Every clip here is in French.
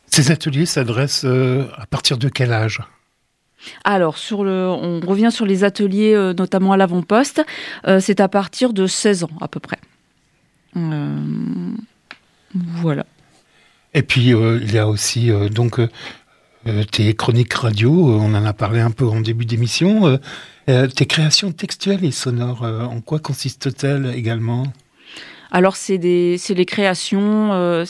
Ces ateliers s'adressent à partir de quel âge ? Alors, on revient sur les ateliers, notamment à l'avant-poste. C'est à partir de 16 ans, à peu près. Voilà. Et puis, il y a aussi tes chroniques radio, on en a parlé un peu en début d'émission. Tes créations textuelles et sonores, en quoi consistent-elles également ? Alors, c'est les créations...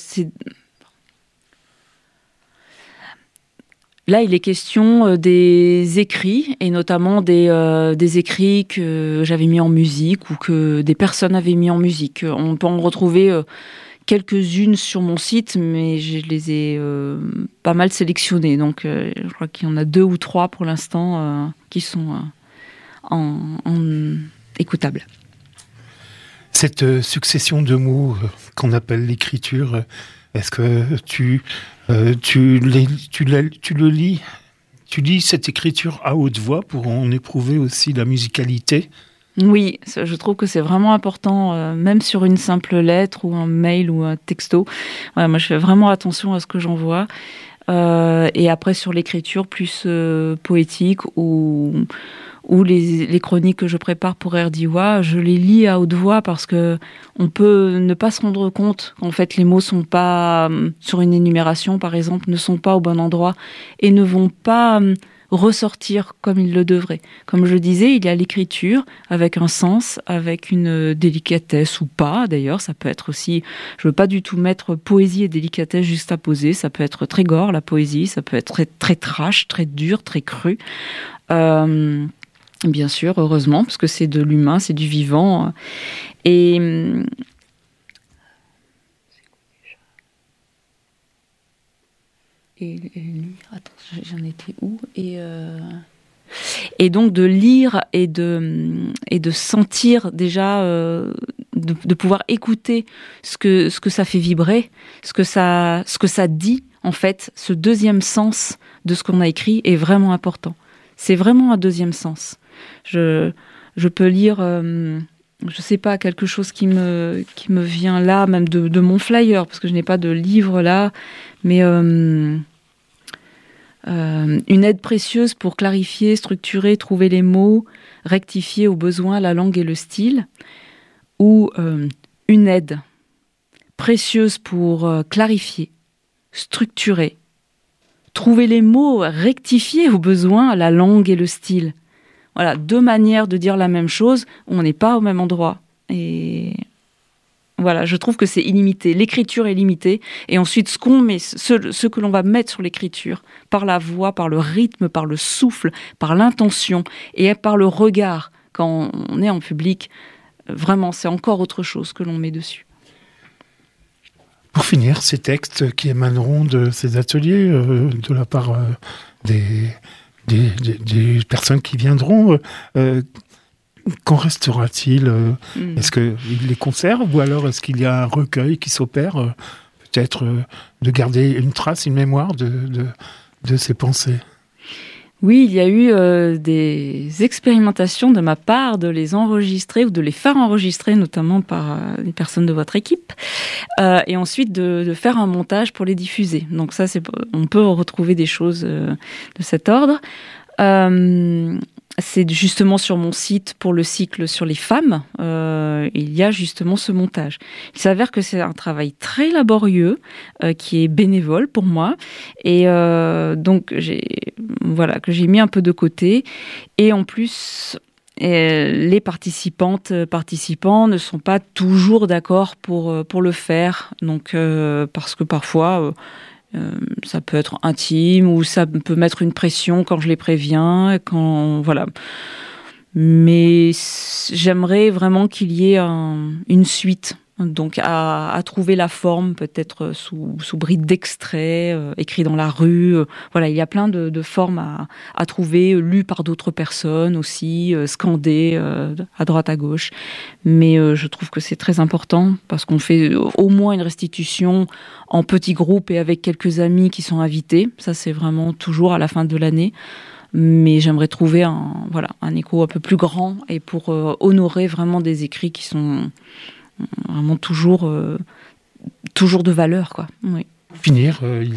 Là, il est question des écrits, et notamment des écrits que j'avais mis en musique ou que des personnes avaient mis en musique. On peut en retrouver quelques-unes sur mon site, mais je les ai pas mal sélectionnées. Donc, je crois qu'il y en a 2 ou 3 pour l'instant qui sont en écoutables. Cette succession de mots qu'on appelle l'écriture, est-ce que tu lis cette écriture à haute voix pour en éprouver aussi la musicalité ? Oui, je trouve que c'est vraiment important, même sur une simple lettre ou un mail ou un texto. Voilà, moi, je fais vraiment attention à ce que j'envoie. Et après, sur l'écriture plus poétique ou les chroniques que je prépare pour RDIWA, je les lis à haute voix parce que on peut ne pas se rendre compte qu'en fait les mots sont pas, sur une énumération par exemple, ne sont pas au bon endroit et ne vont pas ressortir comme ils le devraient. Comme je disais, il y a l'écriture avec un sens, avec une délicatesse ou pas. D'ailleurs, ça peut être aussi, je veux pas du tout mettre poésie et délicatesse juste à poser. Ça peut être très gore, la poésie. Ça peut être très, très trash, très dur, très cru. Bien sûr, heureusement, parce que c'est de l'humain, c'est du vivant. Et attends, j'en étais où ? Et donc de lire et de sentir déjà, de pouvoir écouter ce que ça fait vibrer, ce que ça dit, en fait, ce deuxième sens de ce qu'on a écrit est vraiment important. C'est vraiment un deuxième sens. Je peux lire, je sais pas, quelque chose qui me vient là, même de mon flyer, parce que je n'ai pas de livre là, mais une aide précieuse pour clarifier, structurer, trouver les mots, rectifier au besoin la langue et le style, ou une aide précieuse pour clarifier, structurer, trouver les mots, rectifier au besoin la langue et le style. Voilà, 2 manières de dire la même chose, on n'est pas au même endroit. Et voilà, je trouve que c'est illimité. L'écriture est limitée. Et ensuite, ce que l'on va mettre sur l'écriture, par la voix, par le rythme, par le souffle, par l'intention et par le regard, quand on est en public, vraiment, c'est encore autre chose que l'on met dessus. Pour finir, ces textes qui émaneront de ces ateliers, de la part des personnes qui viendront, qu'en restera-t-il ? Est-ce qu'ils les conservent ou alors est-ce qu'il y a un recueil qui s'opère, peut-être de garder une trace, une mémoire de ces pensées ? Oui, il y a eu des expérimentations de ma part de les enregistrer ou de les faire enregistrer, notamment par des personnes de votre équipe, et ensuite de faire un montage pour les diffuser. Donc ça, on peut retrouver des choses de cet ordre. C'est justement sur mon site pour le cycle sur les femmes, il y a justement ce montage. Il s'avère que c'est un travail très laborieux qui est bénévole pour moi et donc que j'ai mis un peu de côté et en plus les participants ne sont pas toujours d'accord pour le faire, donc parce que parfois ça peut être intime ou ça peut mettre une pression quand je les préviens, voilà. Mais j'aimerais vraiment qu'il y ait une suite, donc à trouver la forme, peut-être sous bride d'extraits, écrit dans la rue. Voilà, il y a plein de formes à trouver, lues par d'autres personnes aussi, scandées à droite à gauche. Mais je trouve que c'est très important parce qu'on fait au moins une restitution en petits groupes et avec quelques amis qui sont invités. Ça, c'est vraiment toujours à la fin de l'année. Mais j'aimerais trouver un écho un peu plus grand et pour honorer vraiment des écrits qui sont vraiment toujours de valeur, quoi. Oui. Pour finir,